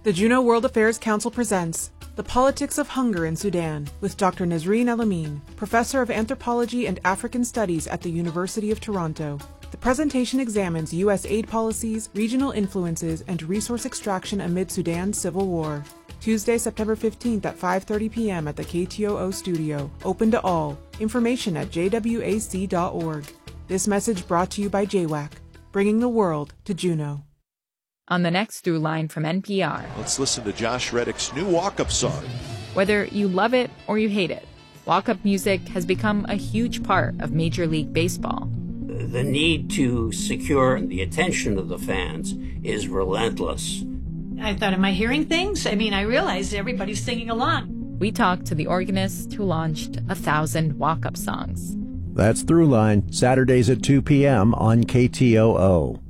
The Juneau World Affairs Council presents The Politics of Hunger in Sudan with Dr. Nazreen Elamin, Professor of Anthropology and African Studies at the University of Toronto. The presentation examines U.S. aid policies, regional influences, and resource extraction amid Sudan's civil war. Tuesday, September 15th at 5:30 p.m. at the KTOO studio. Open to all. Information at jwac.org. This message brought to you by JWAC, bringing the world to Juneau. On the next Through Line from NPR. Let's listen to Josh Reddick's new walk-up song. Whether you love it or you hate it, walk-up music has become a huge part of Major League Baseball. The need to secure the attention of the fans is relentless. I thought, am I hearing things? I realized everybody's singing along. We talked to the organist who launched 1,000 walk-up songs. That's Throughline, Saturdays at 2 p.m. on KTOO.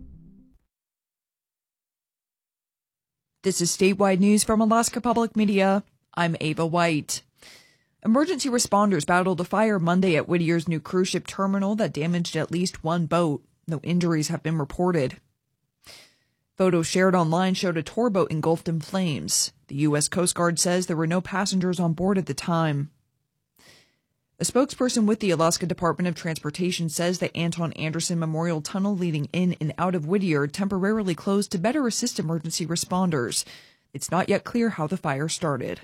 This is statewide news from Alaska Public Media. I'm Ava White. Emergency responders battled a fire Monday at Whittier's new cruise ship terminal that damaged at least one boat. No injuries have been reported. Photos shared online showed a tour boat engulfed in flames. The U.S. Coast Guard says there were no passengers on board at the time. A spokesperson with the Alaska Department of Transportation says the Anton Anderson Memorial Tunnel leading in and out of Whittier temporarily closed to better assist emergency responders. It's not yet clear how the fire started.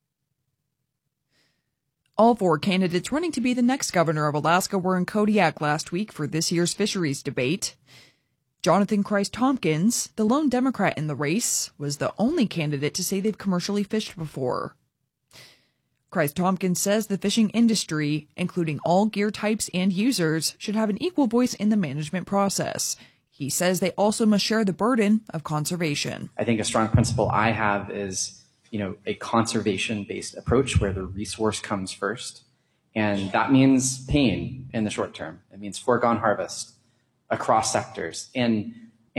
All four candidates running to be the next governor of Alaska were in Kodiak last week for this year's fisheries debate. Jonathan Christ Tompkins, the lone Democrat in the race, was the only candidate to say they've commercially fished before. Christ Tompkins says the fishing industry, including all gear types and users, should have an equal voice in the management process. He says they also must share the burden of conservation. I think a strong principle I have is, a conservation-based approach where the resource comes first. And that means pain in the short term. It means foregone harvest across sectors. And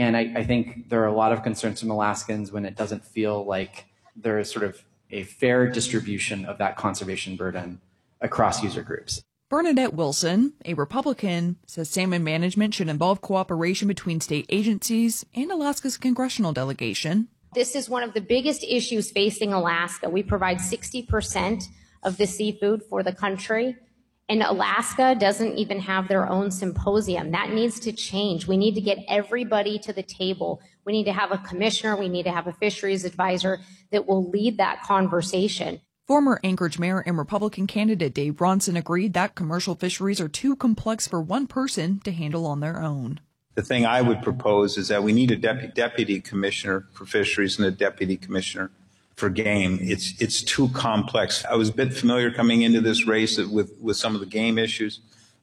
I think there are a lot of concerns from Alaskans when it doesn't feel like there is sort of a fair distribution of that conservation burden across user groups. Bernadette Wilson, a Republican, says salmon management should involve cooperation between state agencies and Alaska's congressional delegation. This is one of the biggest issues facing Alaska. We provide 60% of the seafood for the country, and Alaska doesn't even have their own symposium. That needs to change. We need to get everybody to the table. We need to have a commissioner. We need to have a fisheries advisor that will lead that conversation. Former Anchorage Mayor and Republican candidate Dave Ronson agreed that commercial fisheries are too complex for one person to handle on their own. The thing I would propose is that we need a deputy commissioner for fisheries and a deputy commissioner for game. It's too complex. I was a bit familiar coming into this race with some of the game issues.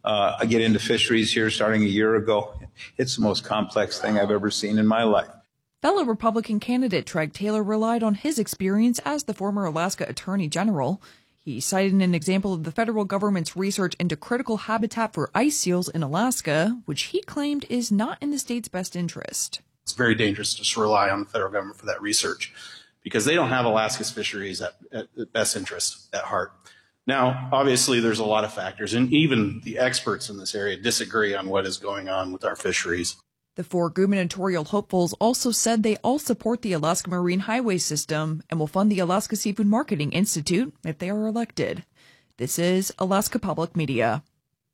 I get into fisheries here starting a year ago. It's the most complex thing I've ever seen in my life. Fellow Republican candidate Treg Taylor relied on his experience as the former Alaska Attorney General. He cited an example of the federal government's research into critical habitat for ice seals in Alaska, which he claimed is not in the state's best interest. It's very dangerous to just rely on the federal government for that research because they don't have Alaska's fisheries at best interest at heart. Now, obviously, there's a lot of factors, and even the experts in this area disagree on what is going on with our fisheries. The four gubernatorial hopefuls also said they all support the Alaska Marine Highway System and will fund the Alaska Seafood Marketing Institute if they are elected. This is Alaska Public Media.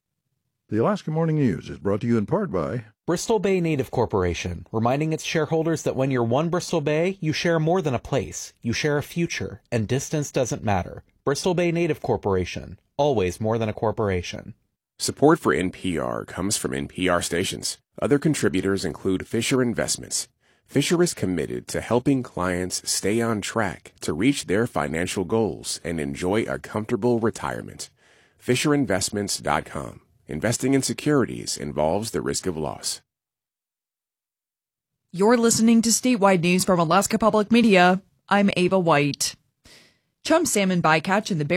The Alaska Morning News is brought to you in part by Bristol Bay Native Corporation, reminding its shareholders that when you're one Bristol Bay, you share more than a place. You share a future, and distance doesn't matter. Bristol Bay Native Corporation, always more than a corporation. Support for NPR comes from NPR stations. Other contributors include Fisher Investments. Fisher is committed to helping clients stay on track to reach their financial goals and enjoy a comfortable retirement. FisherInvestments.com. Investing in securities involves the risk of loss. You're listening to statewide news from Alaska Public Media. I'm Ava White. Chum salmon bycatch in the